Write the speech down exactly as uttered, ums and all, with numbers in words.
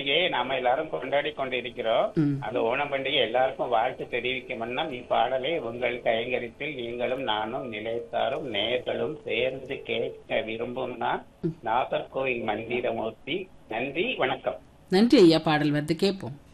பண்டிகையை நாம எல்லாரும் கொண்டாடி கொண்டிருக்கிறோம். ம். அந்த ஓணம் பண்டிகை எல்லாருக்கும் வாழ்த்து தெரிவிக்கும் வண்ணம் இப்பாடலை உங்கள் கைங்கரித்தில் நீங்களும் நானும் நிலைத்தாரும் நேயர்களும் சேர்ந்து கேட்க விரும்பும் நான் நாகர்கோவில் மந்திரமூர்த்தி. நன்றி, வணக்கம். நன்றி ஐயா, பாடல் வந்து கேட்போம்.